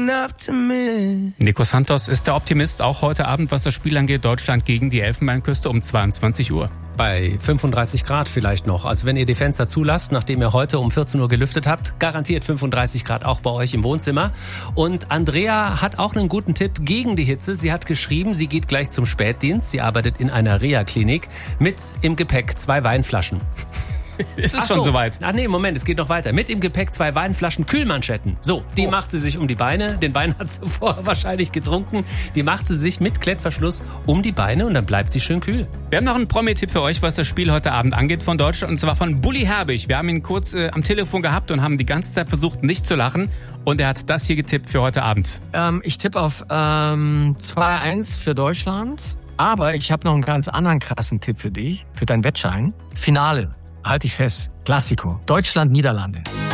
Nico Santos ist der Optimist, auch heute Abend, was das Spiel angeht. Deutschland gegen die Elfenbeinküste um 22 Uhr. Bei 35 Grad vielleicht noch. Also wenn ihr die Fenster zulasst, nachdem ihr heute um 14 Uhr gelüftet habt, garantiert 35 Grad auch bei euch im Wohnzimmer. Und Andrea hat auch einen guten Tipp gegen die Hitze. Sie hat geschrieben, sie geht gleich zum Spätdienst. Sie arbeitet in einer Reha-Klinik mit im Gepäck 2 Weinflaschen. Ist es schon soweit? Ach nee, Moment, es geht noch weiter. Mit im Gepäck 2 Weinflaschen Kühlmanschetten. So, die macht sie sich um die Beine. Den Wein hat sie vorher wahrscheinlich getrunken. Die macht sie sich mit Klettverschluss um die Beine und dann bleibt sie schön kühl. Wir haben noch einen Promi-Tipp für euch, was das Spiel heute Abend angeht von Deutschland. Und zwar von Bully Herbig. Wir haben ihn kurz am Telefon gehabt und haben die ganze Zeit versucht, nicht zu lachen. Und er hat das hier getippt für heute Abend. Ich tippe auf 2-1 für Deutschland. Aber ich habe noch einen ganz anderen krassen Tipp für dich, für deinen Wettschein. Finale. Halt dich fest. Klassiko. Deutschland, Niederlande.